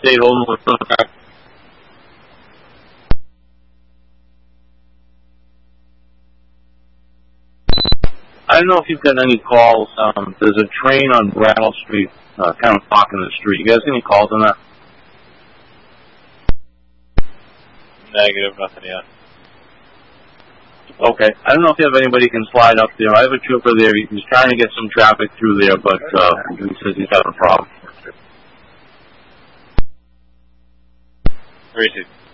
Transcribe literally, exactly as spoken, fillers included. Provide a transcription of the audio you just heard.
stayed home with the I don't know if you've got any calls. Um, there's a train on Brattle Street, uh, kind of blocking the street. You guys got any calls on that? Negative, nothing yet. Okay. I don't know if you have anybody who can slide up there. I have a trooper there. He's trying to get some traffic through there, but uh, he says he's having a problem. Three two.